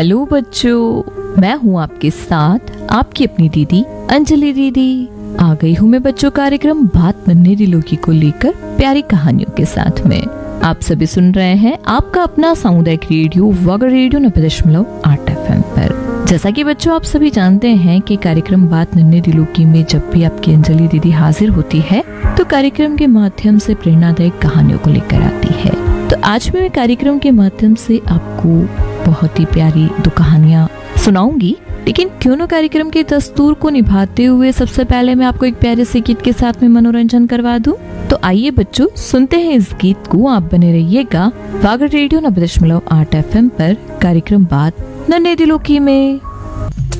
Hello बच्चों, मैं हूँ आपके साथ आपकी अपनी दीदी अंजलि दीदी। आ गई हूँ मैं बच्चों कार्यक्रम बात नन्हे दिलों की को लेकर प्यारी कहानियों के साथ में। आप सभी सुन रहे हैं आपका अपना सामुदायिक रेडियो वगर रेडियो 90.8 FM पर। जैसा कि बच्चों आप सभी जानते हैं कि कार्यक्रम बात नन्हे दिलों की में जब भी आपकी अंजलि दीदी हाजिर होती है तो कार्यक्रम के माध्यम से प्रेरणादायक कहानियों को लेकर आती है। तो आज मैं कार्यक्रम के माध्यम से आपको बहुत ही प्यारी दो कहानियां सुनाऊंगी, लेकिन क्यों न कार्यक्रम के दस्तूर को निभाते हुए सबसे पहले मैं आपको एक प्यारे से गीत के साथ में मनोरंजन करवा दूं। तो आइए बच्चों सुनते हैं इस गीत को। आप बने रहिएगा वागर रेडियो 90.8 FM पर कार्यक्रम बात नन्हे दिलों की में।